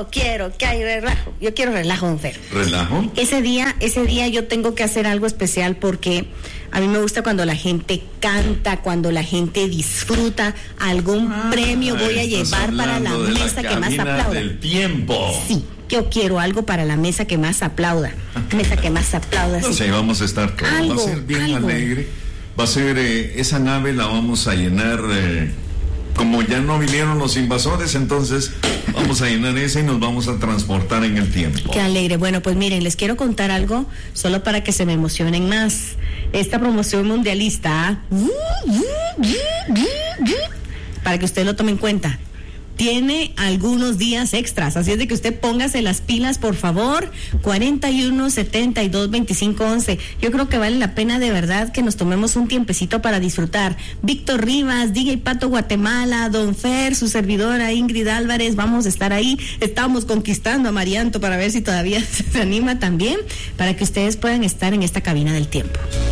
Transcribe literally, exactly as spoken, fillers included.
yo quiero que hay relajo. Yo quiero relajo, don Fer. ¿Relajo? Ese día, ese día yo tengo que hacer algo especial porque a mí me gusta cuando la gente canta, cuando la gente disfruta. Algún ah, premio voy a llevar para la mesa la que más aplauda. Del tiempo. Sí, yo quiero algo para la mesa que más aplauda. Mesa que más aplauda. No sé, vamos a estar todos. Algo, va a ser bien algo. alegre. Va a ser, eh, esa nave la vamos a llenar... Eh, como ya no vinieron los invasores, entonces vamos a llenar esa y nos vamos a transportar en el tiempo. Qué alegre. Bueno, pues miren, les quiero contar algo solo para que se me emocionen más. Esta promoción mundialista, para que usted lo tome en cuenta, tiene algunos días extras, así es de que usted póngase las pilas, por favor. Cuarenta y uno, setenta y dos, veinticinco, once. Yo creo que vale la pena de verdad que nos tomemos un tiempecito para disfrutar. Víctor Rivas, D J Pato Guatemala, Don Fer, su servidora Ingrid Álvarez, vamos a estar ahí. Estamos conquistando a Marianto para ver si todavía se anima también, para que ustedes puedan estar en esta cabina del tiempo.